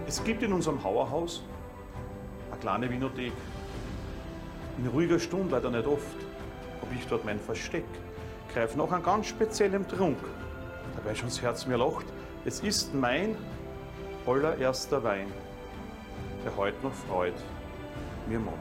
Es gibt in unserem Hauerhaus eine kleine Winothek. In ruhiger Stunde, leider nicht oft, habe ich dort mein Versteck. Greife nach einem ganz speziellen Trunk. Dabei schon das Herz mir lacht. Es ist mein allererster Wein, der heute noch Freude mir macht.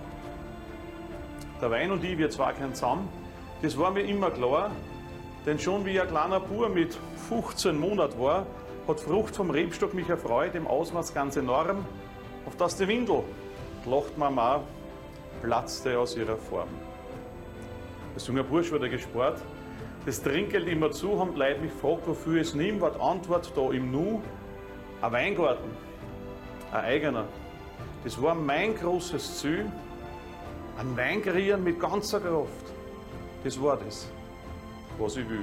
Der Wein und ich, wir zwei gehören zusammen. Das war mir immer klar, denn schon wie ich ein kleiner Bub mit 15 Monaten war, hat Frucht vom Rebstock mich erfreut, im Ausmaß ganz enorm, auf das die Windel, lacht Mama, platzte aus ihrer Form. Als junger Bursch wurde gespart, das Trinkgeld immer zu, haben die Leute mich gefragt, wofür ich es nimm, war die Antwort da im Nu, ein Weingarten, ein eigener. Das war mein großes Ziel, ein Wein kreieren mit ganzer Kraft. Das war das, was ich will.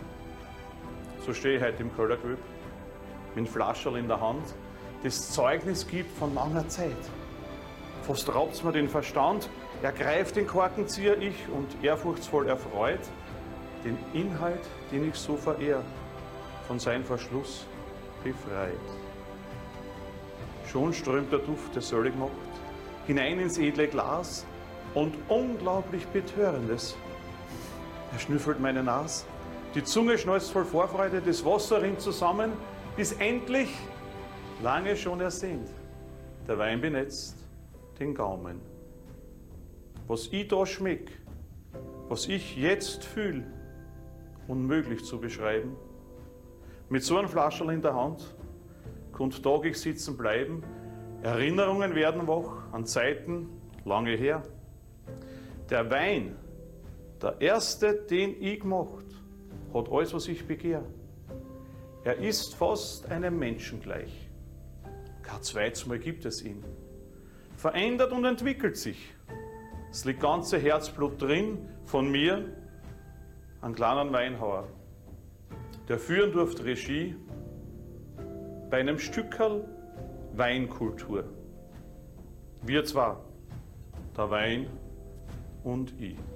So stehe ich heute im Kellergewölbe, mit einem Flascherl in der Hand, das Zeugnis gibt von langer Zeit. Fast raubt's mir den Verstand, ergreift den Korkenzieher ich und ehrfurchtsvoll erfreut, den Inhalt, den ich so verehr, von seinem Verschluss befreit. Schon strömt der Duft der Sölligmacht hinein ins edle Glas und unglaublich Betörendes. Er schnüffelt meine Nase, die Zunge schnalzt voll Vorfreude, das Wasser rinnt zusammen, bis endlich, lange schon ersehnt, der Wein benetzt den Gaumen. Was ich da schmeck, was ich jetzt fühl, unmöglich zu beschreiben. Mit so einem Flascherl in der Hand konnte tagig sitzen bleiben. Erinnerungen werden wach an Zeiten lange her. Der Wein, der erste, den ich gemacht, hat alles, was ich begehr. Er ist fast einem Menschen gleich. Kein zweites Mal gibt es ihn. Verändert und entwickelt sich. Es liegt ganze Herzblut drin von mir, einen kleinen Weinhauer, der führen durfte Regie bei einem Stückerl Weinkultur. Wir zwar, der Wein und ich.